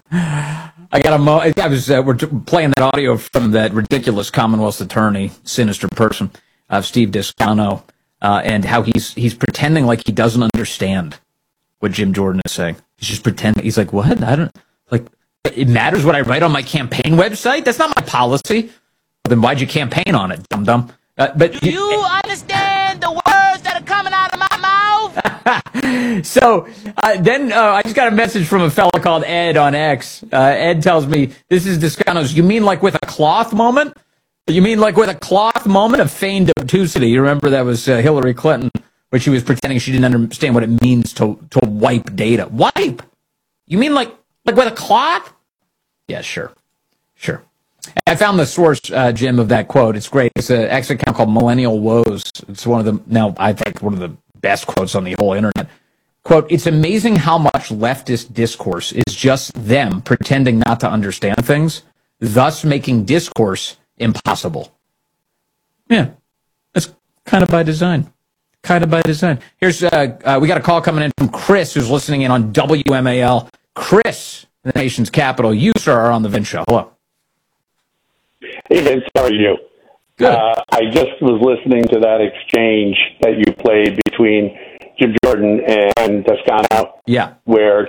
I got we're playing that audio from that ridiculous Commonwealth attorney, sinister person, Steve Descano, and how he's pretending like he doesn't understand what Jim Jordan is saying. He's just pretending. He's like, what? I don't, like, it matters what I write on my campaign website? That's not my policy. Then why'd you campaign on it, dum-dum? But do you understand the words that are coming out of my mouth? So then I just got a message from a fella called Ed on X. Ed tells me, this is Descano's, you mean like with a cloth moment? You mean like with a cloth moment of feigned obtusity? You remember that was Hillary Clinton, where she was pretending she didn't understand what it means to wipe data. Wipe? You mean like with a cloth? Yeah, sure. I found the source, Jim, of that quote. It's great. It's an X account called Millennial Woes. It's one of the, now I think one of the best quotes on the whole internet. Quote, it's amazing how much leftist discourse is just them pretending not to understand things, thus making discourse impossible. Yeah, that's kind of by design. Here's, we got a call coming in from Chris, who's listening in on WMAL. Chris, the nation's capital. You, sir, are on the Vince Show. Hello. Hey, Vince, how are you? Good. I just was listening to that exchange that you played between Jim Jordan and Descano. Yeah. Where